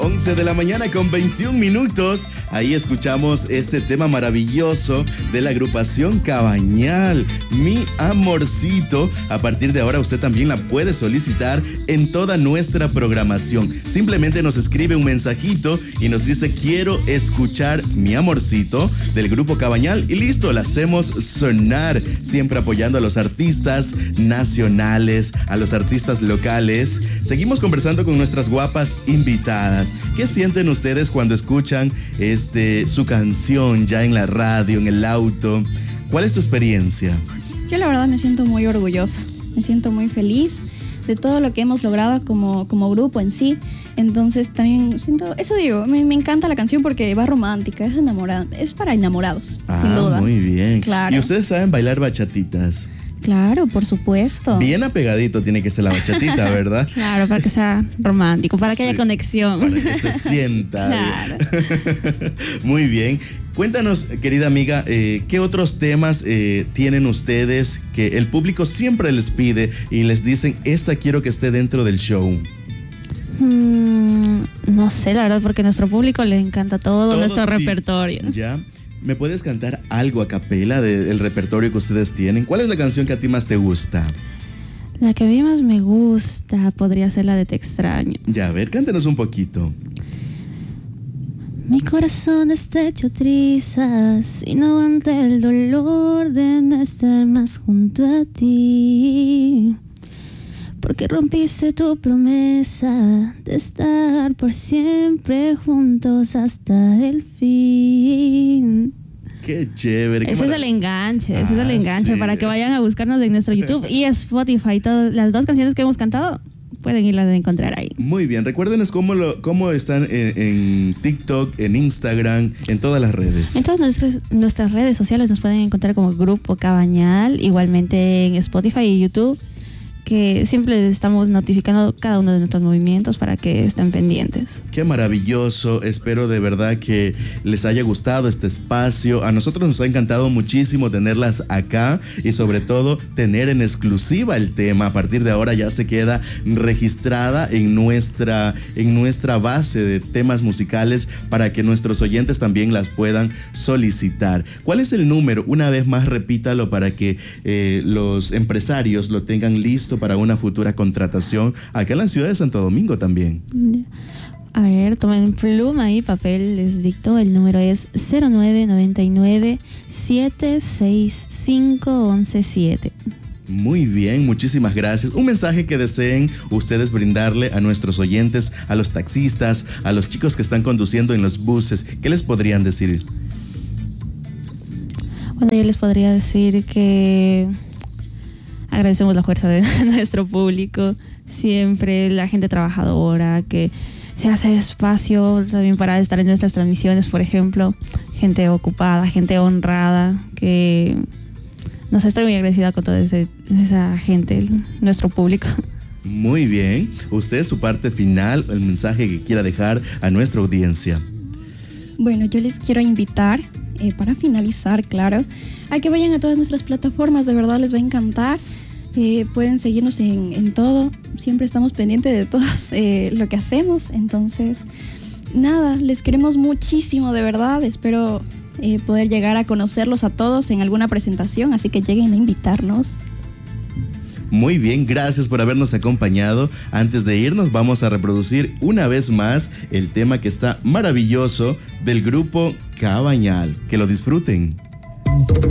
11 de la mañana con 21 minutos. Ahí escuchamos este tema maravilloso de la agrupación Cabañal, Mi Amorcito. A partir de ahora usted también la puede solicitar en toda nuestra programación. Simplemente nos escribe un mensajito y nos dice: quiero escuchar Mi Amorcito del grupo Cabañal, y listo, la hacemos sonar, siempre apoyando a los artistas nacionales, a los artistas locales. Seguimos conversando con nuestras guapas invitadas. ¿Qué sienten ustedes cuando escuchan su canción ya en la radio, en el auto? ¿Cuál es tu experiencia? Yo la verdad me siento muy orgullosa, me siento muy feliz de todo lo que hemos logrado como grupo en sí. Entonces también siento, eso digo, me encanta la canción porque va romántica, es para enamorados, sin duda. Muy bien. Claro. ¿Y ustedes saben bailar bachatitas? Claro, por supuesto. Bien apegadito tiene que ser la bachatita, ¿verdad? Claro, para que sea romántico, para que haya conexión. Para que se sienta. Claro. Muy bien. Cuéntanos, querida amiga, ¿qué otros temas tienen ustedes que el público siempre les pide y les dicen, esta quiero que esté dentro del show? No sé, la verdad, porque a nuestro público le encanta todo nuestro repertorio. ¿Ya? ¿Me puedes cantar algo a capela del repertorio que ustedes tienen? ¿Cuál es la canción que a ti más te gusta? La que a mí más me gusta podría ser la de Te extraño. Ya, a ver, cántanos un poquito. Mi corazón está hecho trizas y no aguanta el dolor de no estar más junto a ti. Porque rompiste tu promesa de estar por siempre juntos hasta el fin. Qué chévere. Ese es el enganche, sí, para que vayan a buscarnos en nuestro YouTube y Spotify. Todas las dos canciones que hemos cantado pueden irlas a encontrar ahí. Muy bien, recuérdenos cómo están en TikTok, en Instagram, en todas las redes. En todas nuestras redes sociales nos pueden encontrar como Grupo Cabañal, igualmente en Spotify y YouTube, que siempre les estamos notificando cada uno de nuestros movimientos para que estén pendientes. Qué maravilloso, espero de verdad que les haya gustado este espacio. A nosotros nos ha encantado muchísimo tenerlas acá y sobre todo tener en exclusiva el tema. A partir de ahora ya se queda registrada en nuestra base de temas musicales para que nuestros oyentes también las puedan solicitar. ¿Cuál es el número? Una vez más repítalo para que los empresarios lo tengan listo para una futura contratación acá en la ciudad de Santo Domingo también. A ver, tomen pluma y papel, les dicto. El número es 0999-765-117. Muy bien, muchísimas gracias. Un mensaje que deseen ustedes brindarle a nuestros oyentes, a los taxistas, a los chicos que están conduciendo en los buses. ¿Qué les podrían decir? Bueno, yo les podría decir que agradecemos la fuerza de nuestro público, siempre la gente trabajadora que se hace espacio también para estar en nuestras transmisiones, por ejemplo, gente ocupada, gente honrada, que no sé, estoy muy agradecida con toda esa gente, nuestro público. Muy bien, usted su parte final, el mensaje que quiera dejar a nuestra audiencia. Bueno, yo les quiero invitar, para finalizar, claro, a que vayan a todas nuestras plataformas, de verdad les va a encantar. Pueden seguirnos en todo, siempre estamos pendientes de todo lo que hacemos. Entonces, nada, les queremos muchísimo, de verdad. Espero poder llegar a conocerlos a todos en alguna presentación, así que lleguen a invitarnos. Muy bien, gracias por habernos acompañado. Antes de irnos, vamos a reproducir una vez más el tema que está maravilloso del grupo Cabañal. Que lo disfruten.